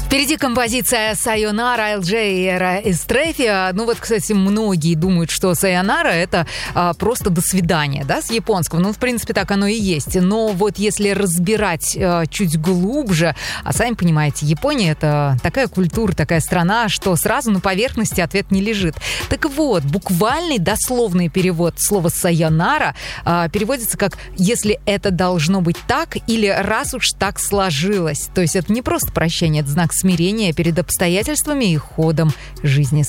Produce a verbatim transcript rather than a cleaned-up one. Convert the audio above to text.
Впереди композиция «Сайонара» эл джей и Эра Эстрефи. Ну вот, кстати, многие думают, что «Сайонара» — это а, просто «до свидания», да, с японского. Ну, в принципе, так оно и есть. Но вот если разбирать а, чуть глубже, а сами понимаете, Япония — это такая культура, такая страна, что сразу на поверхности ответ не лежит. Так вот, буквальный дословный перевод слова «сайонара» а, переводится как «если это должно быть так» или «раз уж так сложилось». То есть это не просто прощание, это знак смирения перед обстоятельствами и ходом жизни.